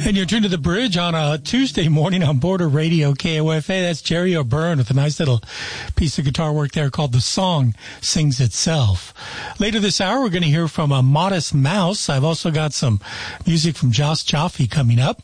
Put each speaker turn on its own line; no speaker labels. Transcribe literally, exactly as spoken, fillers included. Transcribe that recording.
And you're tuned to The Bridge on a Tuesday morning on Border Radio K O F A. That's Jerry O'Byrne with a nice little piece of guitar work there called The Song Sings Itself. Later this hour, we're going to hear from a Modest Mouse. I've also got some music from Josh Jaffe coming up.